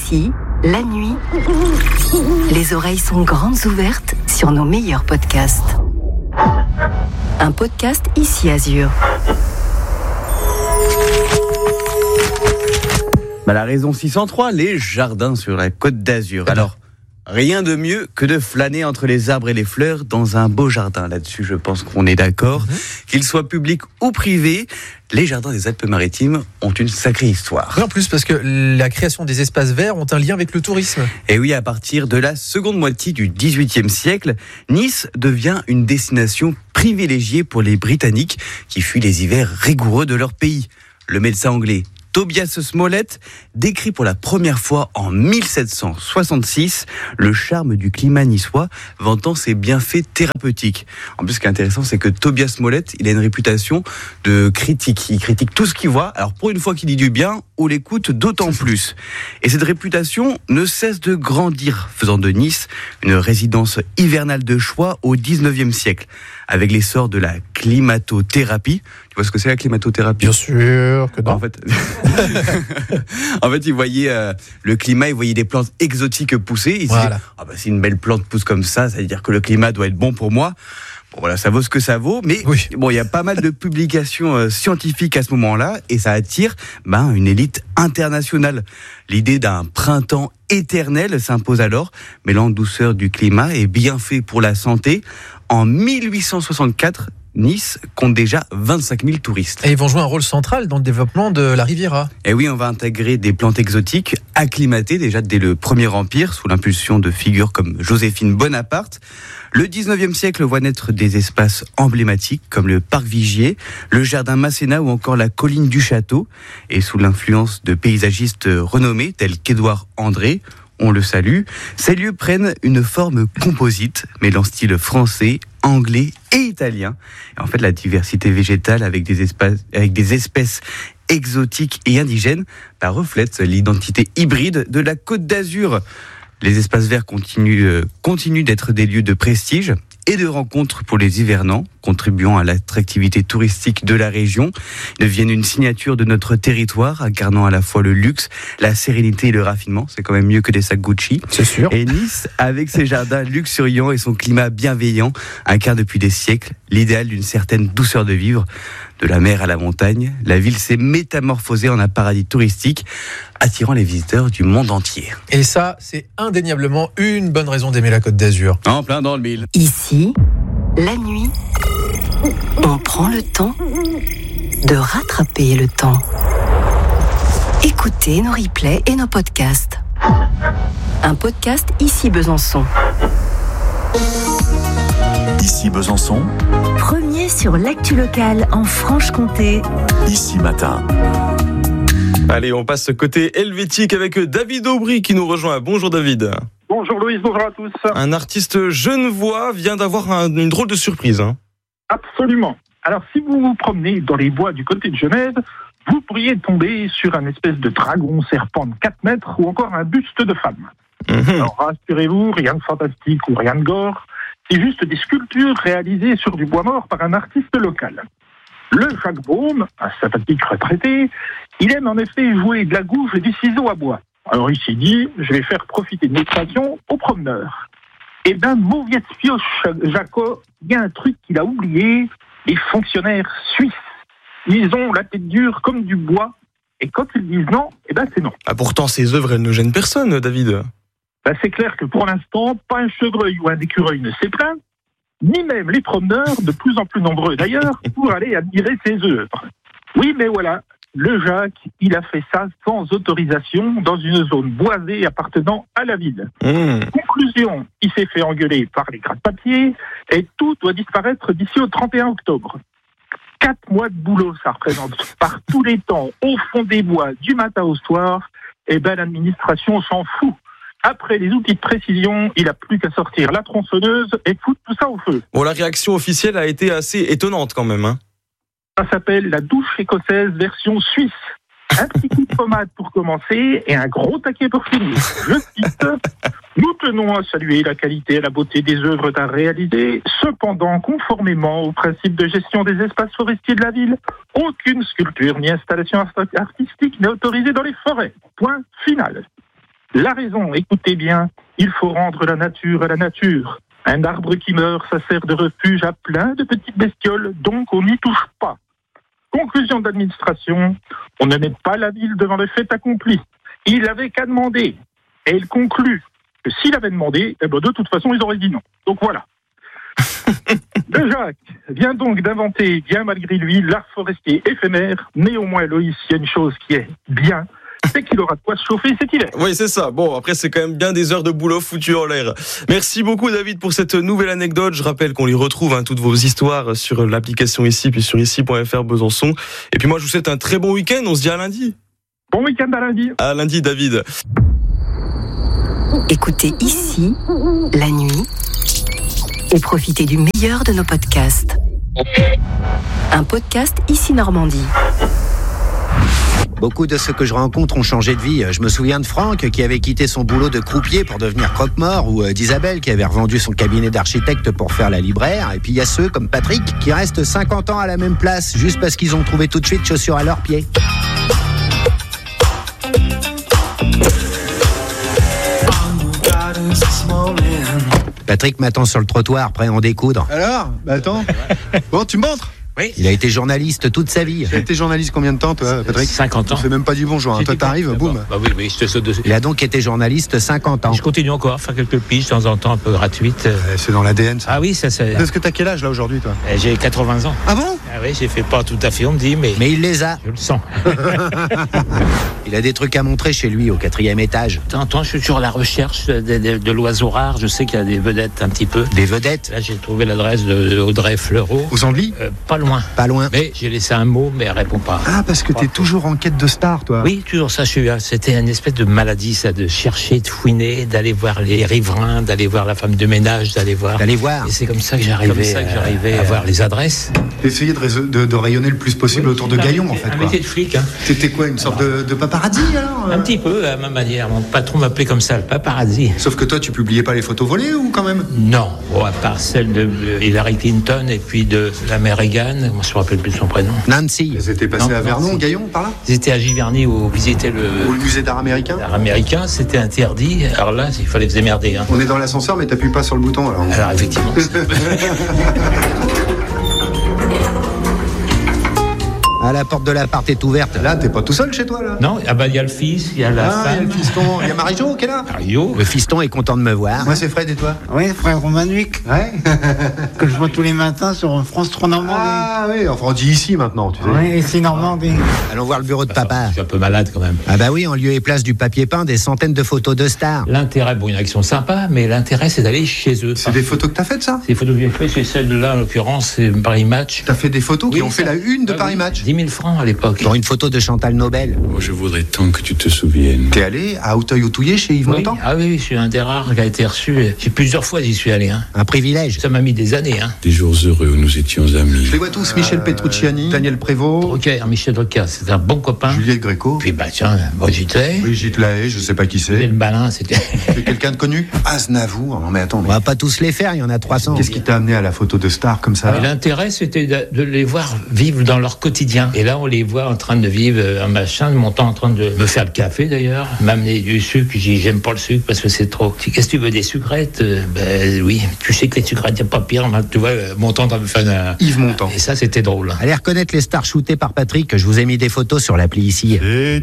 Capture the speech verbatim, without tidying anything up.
Ici, la nuit, les oreilles sont grandes ouvertes sur nos meilleurs podcasts. Un podcast Ici Azur. Bah, la raison six cent trois, les jardins sur la Côte d'Azur. Alors, rien de mieux que de flâner entre les arbres et les fleurs dans un beau jardin. Là-dessus, je pense qu'on est d'accord. Mmh. Qu'il soit public ou privé, les jardins des Alpes-Maritimes ont une sacrée histoire. Oui, en plus, parce que la création des espaces verts ont un lien avec le tourisme. Et oui, à partir de la seconde moitié du dix-huitième siècle, Nice devient une destination privilégiée pour les Britanniques qui fuient les hivers rigoureux de leur pays. Le médecin anglais Tobias Smollett décrit pour la première fois en mille sept cent soixante-six le charme du climat niçois, vantant ses bienfaits thérapeutiques. En plus, ce qui est intéressant, c'est que Tobias Smollett, il a une réputation de critique. Il critique tout ce qu'il voit. Alors, pour une fois qu'il dit du bien, on l'écoute d'autant plus. Et cette réputation ne cesse de grandir, faisant de Nice une résidence hivernale de choix au dix-neuvième siècle. Avec l'essor de la climatothérapie. Tu vois ce que c'est la climatothérapie ? Bien sûr que non. En fait, en fait, il voyait euh, le climat, il voyait des plantes exotiques pousser. Il voilà. se dit, ah bah, si une belle plante pousse comme ça, ça veut dire que le climat doit être bon pour moi. Bon, voilà, ça vaut ce que ça vaut, mais oui. bon, il y a pas mal de publications euh, scientifiques à ce moment-là, et ça attire ben, une élite internationale. L'idée d'un printemps éternel s'impose alors, mêlant douceur du climat et bienfait pour la santé. En mille huit cent soixante-quatre, Nice compte déjà vingt-cinq mille touristes. Et ils vont jouer un rôle central dans le développement de la Riviera. Et oui, on va intégrer des plantes exotiques acclimatées déjà dès le Premier Empire, sous l'impulsion de figures comme Joséphine Bonaparte. Le dix-neuvième siècle voit naître des espaces emblématiques comme le Parc Vigier, le Jardin Masséna ou encore la Colline du Château. Et sous l'influence de paysagistes renommés tels qu'Édouard André, on le salue, ces lieux prennent une forme composite, mêlant style français, anglais et italien. Et en fait, la diversité végétale avec des, espaces, avec des espèces exotiques et indigènes bah, reflète l'identité hybride de la Côte d'Azur. Les espaces verts continuent, euh, continuent d'être des lieux de prestige et de rencontres pour les hivernants, contribuant à l'attractivité touristique de la région. Ils deviennent une signature de notre territoire, incarnant à la fois le luxe, la sérénité et le raffinement. C'est quand même mieux que des sacs Gucci. C'est sûr. Et Nice, avec ses jardins luxuriants et son climat bienveillant, incarne depuis des siècles l'idéal d'une certaine douceur de vivre. De la mer à la montagne, la ville s'est métamorphosée en un paradis touristique, attirant les visiteurs du monde entier. Et ça, c'est indéniablement une bonne raison d'aimer la Côte d'Azur. En plein dans le mille. Ici, la nuit, on prend le temps de rattraper le temps. Écoutez nos replays et nos podcasts. Un podcast Ici Besançon. Ici Besançon. Premier sur l'actu locale en Franche-Comté. Ici Matin. Allez, on passe côté helvétique avec David Aubry qui nous rejoint. Bonjour David. Bonjour Louise, bonjour à tous. Un artiste genevois vient d'avoir un, une drôle de surprise. Hein. Absolument. Alors si vous vous promenez dans les bois du côté de Genève, vous pourriez tomber sur un espèce de dragon serpent de quatre mètres ou encore un buste de femme. Mmh. Alors rassurez-vous, rien de fantastique ou rien de gore. C'est juste des sculptures réalisées sur du bois mort par un artiste local. Le Jacques Baume, un sympathique retraité, il aime en effet jouer de la gouge et du ciseau à bois. Alors il s'est dit, je vais faire profiter de notre passion aux promeneurs. Et ben, mauvaise pioche, Jaco, il y a un truc qu'il a oublié, les fonctionnaires suisses. Ils ont la tête dure comme du bois, et quand ils disent non, et ben c'est non. Ah, pourtant, ces œuvres, elles ne gênent personne, David. Ben, c'est clair que pour l'instant, pas un chevreuil ou un écureuil ne s'est plaint, ni même les promeneurs, de plus en plus nombreux d'ailleurs, pour aller admirer ses œuvres. Oui, mais voilà, le Jacques, il a fait ça sans autorisation dans une zone boisée appartenant à la ville. Mmh. Conclusion, il s'est fait engueuler par les gratte-papiers et tout doit disparaître d'ici au trente et un octobre. Quatre mois de boulot, ça représente par tous les temps, au fond des bois, du matin au soir, et ben l'administration s'en fout. Après les outils de précision, il n'a plus qu'à sortir la tronçonneuse et foutre tout ça au feu. Bon, la réaction officielle a été assez étonnante quand même. Hein. Ça s'appelle la douche écossaise version suisse. Un petit coup de pommade pour commencer et un gros taquet pour finir. Je cite, nous tenons à saluer la qualité et la beauté des œuvres d'art réalisées. Cependant, conformément au principe de gestion des espaces forestiers de la ville, aucune sculpture ni installation artistique n'est autorisée dans les forêts. Point final. La raison, écoutez bien, il faut rendre la nature à la nature. Un arbre qui meurt, ça sert de refuge à plein de petites bestioles, donc on n'y touche pas. Conclusion d'administration, on ne met pas la ville devant le fait accompli. Il avait qu'à demander. Et il conclut que s'il avait demandé, eh ben de toute façon, ils auraient dit non. Donc voilà. De Jacques vient donc d'inventer, bien malgré lui, l'art forestier éphémère, mais au moins, Loïs, il y a une chose qui est bien, c'est qu'il aura de quoi se chauffer cet hiver. Oui, c'est ça. Bon, après, c'est quand même bien des heures de boulot foutues en l'air. Merci beaucoup, David, pour cette nouvelle anecdote. Je rappelle qu'on les retrouve, hein, toutes vos histoires sur l'application ici, puis sur ici point f r Besançon. Et puis moi, je vous souhaite un très bon week-end. On se dit à lundi. Bon week-end à lundi. À lundi, David. Écoutez ici, la nuit, et profitez du meilleur de nos podcasts. Un podcast Ici Normandie. Beaucoup de ceux que je rencontre ont changé de vie. Je me souviens de Franck qui avait quitté son boulot de croupier pour devenir croque-mort, ou d'Isabelle qui avait revendu son cabinet d'architecte pour faire la libraire. Et puis il y a ceux comme Patrick qui restent cinquante ans à la même place juste parce qu'ils ont trouvé tout de suite chaussures à leurs pieds. Patrick m'attend sur le trottoir, prêt à en découdre. Alors, bah attends. Bon, tu me montres? Oui. Il a été journaliste toute sa vie. Tu as été journaliste combien de temps, toi, Patrick? cinquante ans. Tu fais même pas du bonjour, hein. Toi, t'arrives, boum. Bah oui, oui, je te saute dessus. Il a donc été journaliste cinquante ans. Je continue encore à faire quelques piges de temps en temps, un peu gratuites. Ouais, c'est dans l'A D N, ça. Ah oui, ça c'est. Est-ce que t'as quel âge, là, aujourd'hui, toi? J'ai quatre-vingts ans. Ah bon? Ah oui, j'ai fait pas tout à fait, on me dit, mais. Mais il les a. Je le sens. Il a des trucs à montrer chez lui, au quatrième étage. De temps en temps, je suis toujours à la recherche de, de, de l'oiseau rare. Je sais qu'il y a des vedettes un petit peu. Des vedettes? Là, j'ai trouvé l'adresse de, de Audrey Fleurot. Aux Andelys? euh, Pas loin. Pas loin. Mais j'ai laissé un mot, mais elle répond pas. Ah, parce que t'es toujours en quête de star, toi. Oui, toujours ça. Je suis, c'était une espèce de maladie, ça, de chercher, de fouiner, d'aller voir les riverains, d'aller voir la femme de ménage, d'aller voir. D'aller voir. Et c'est comme ça que j'arrivais, comme ça que j'arrivais à, à voir les adresses. Essayer de, réseau, de, de rayonner le plus possible oui, autour de Gaillon, métier, en fait. Un quoi. métier de flic. Hein. T'étais quoi, une sorte de, de paparazzi, alors? Un petit peu, à ma manière. Mon patron m'appelait comme ça, le paparazzi. Sauf que toi, tu publiais pas les photos volées, ou quand même? Non, bon, à part celle de Hillary Clinton et puis de la mère Reagan. Moi, je me rappelle plus de son prénom. Nancy. Ils étaient passés Non, à Vernon, Nancy. Gaillon, par là? Ils étaient à Giverny où visiter le... Ou le musée d'art américain? L'art américain, c'était interdit. Alors là, il fallait se démerder. Hein. On est dans l'ascenseur, mais t'appuies pas sur le bouton, alors. Alors, effectivement. Ah, la porte de l'appart est ouverte. Là, t'es pas tout seul chez toi, là? Non, ah bah, il y a le fils, il y a la Ah, il y a femme. le fiston, il y a Marie-Jo qui est là? Mario. Le fiston est content de me voir. Moi, c'est Fred, et toi? Oui, frère Romanovic, Ouais. que je vois tous les matins sur France trois Normandie. Ah oui, enfin, on dit ici maintenant, tu sais. Oui, ici Normandie. Allons voir le bureau de papa. Je suis un peu malade quand même. Ah bah oui, en lieu et place du papier peint, des centaines de photos de stars. L'intérêt, bon, il y en a qui sont sympas, mais l'intérêt, c'est d'aller chez eux. C'est des photos que t'as faites, ça? Ces photos que j'ai faites, c'est celle-là, en l'occurrence, c'est Paris Match. T'as fait des photos qui Oui, ont fait ça- la une de Ah Paris oui, Match? dix mille francs à l'époque. Pour une photo de Chantal Nobel. Oh, je voudrais tant que tu te souviennes. T'es allé à Auteuil-Touillé chez Yves Oui. Montand? Ah oui, je suis un des rares qui a été reçu. J'ai plusieurs fois j'y suis allé. Hein. Un privilège. Ça m'a mis des années. Hein. Des jours heureux où nous étions amis. Je les vois tous, Michel Petrucciani, Daniel Prévost, Drucker, Michel Drucker, c'était un bon copain. Juliette Gréco, Puis bah tiens, moi j'étais. Brigitte Lahaye, je sais pas qui Et c'est. le balin, c'était. C'est quelqu'un de connu? Aznavour, non mais attends, On mais va pas tous les faire, il y en a trois cents. qu'est-ce qui t'a amené à la photo de star comme ça? Et l'intérêt, c'était de, de les voir vivre dans leur quotidien. Et là, on les voit en train de vivre un machin, mon temps en train de me faire le café d'ailleurs, m'amener du sucre. J'ai dit, j'aime pas le sucre parce que c'est trop. Tu- Qu'est-ce que tu veux, des sucrettes? Euh, Ben oui, tu sais que les sucrettes, il n'y a pas pire. Mais tu vois, euh, mon temps en train de me faire un... Yves Montand. Et ça, c'était drôle. Allez reconnaître les stars shootées par Patrick, que je vous ai mis des photos sur l'appli ici.